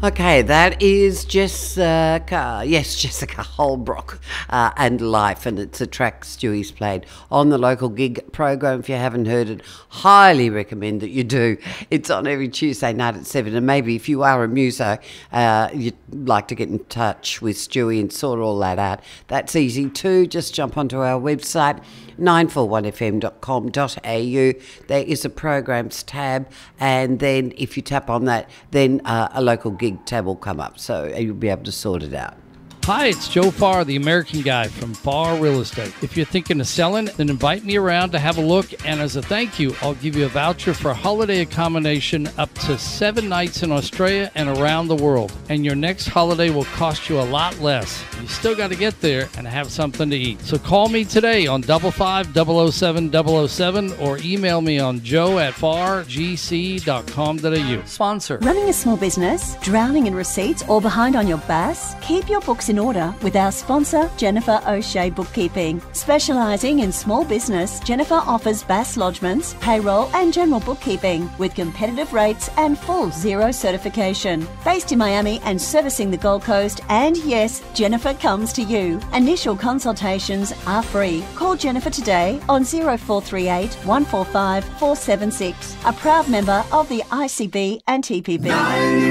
Okay, that is Jessica. Yes, Jessica Holbrook and Life, and it's a track Stewie's played on the local gig program. If you haven't heard it, highly recommend that you do. It's on every Tuesday night at 7, and maybe if you are a muso, you'd like to get in touch with Stewie and sort all that out. That's easy too. Just jump onto our website, 941fm.com.au. There is a programs tab, and then if you tap on that, then a local gig tab will come up, so you'll be able to sort it out. Hi, it's Joe Farr, the American Guy from Farr Real Estate. If you're thinking of selling, then invite me around to have a look, and as a thank you, I'll give you a voucher for holiday accommodation up to 7 nights in Australia and around the world. And your next holiday will cost you a lot less. You still got to get there and have something to eat. So call me today on 55-007-007 or email me on joe@fargc.com.au. Sponsor. Running a small business, drowning in receipts, or behind on your BAS? Keep your books in order with our sponsor, Jennifer O'Shea Bookkeeping. Specialising in small business, Jennifer offers BAS lodgements, payroll and general bookkeeping with competitive rates and full zero certification. Based in Miami and servicing the Gold Coast, and yes, Jennifer comes to you. Initial consultations are free. Call Jennifer today on 0438 145 476. A proud member of the ICB and TPB.